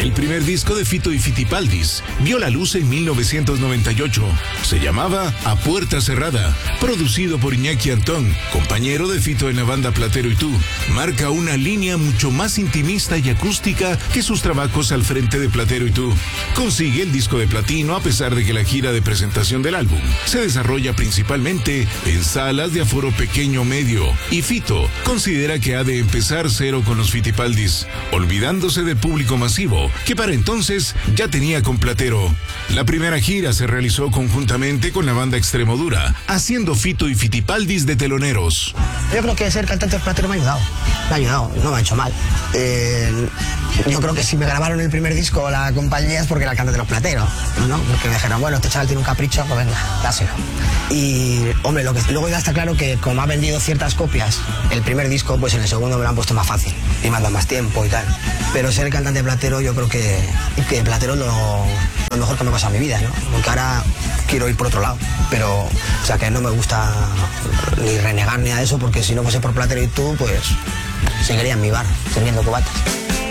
El primer disco de Fito y Fitipaldis vio la luz en 1998. Se llamaba A Puerta Cerrada, producido por Iñaki Antón, compañero de Fito en la banda Platero y Tú. Marca una línea mucho más intimista y acústica que sus trabajos al frente de Platero y Tú. Consigue el disco de platino a pesar de que la gira de presentación del álbum se desarrolla principalmente en salas de aforo pequeño o medio, y Fito considera que ha de empezar cero con los Fitipaldis, olvidándose del público masivo que para entonces ya tenía con Platero. La primera gira se realizó conjuntamente con la banda Extremodura, haciendo Fito y Fitipaldis de teloneros. Yo creo que ser cantante de Platero me ha ayudado, no me ha hecho mal. Yo creo que si me grabaron el primer disco la compañía es porque era el cantante de los Plateros, ¿no? Porque me dijeron, bueno, este chaval tiene un capricho, pues venga, dáselo. Y, hombre, luego ya está claro que como ha vendido ciertas copias el primer disco, pues en el segundo me lo han puesto más fácil y me han dado más tiempo y tal. Pero ser el cantante de Platero, yo creo que Platero es lo mejor que me ha pasado en mi vida, ¿no? Porque ahora quiero ir por otro lado, pero, o sea, que no me gusta ni renegar ni a eso, porque si no fuese por Platero y Tú, pues seguiría en mi bar, sirviendo cubatas.